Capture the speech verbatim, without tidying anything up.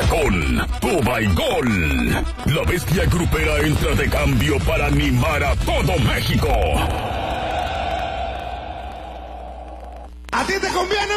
con Tuba y Gol. La bestia grupera entra de cambio para animar a todo México. ¿A ti te conviene?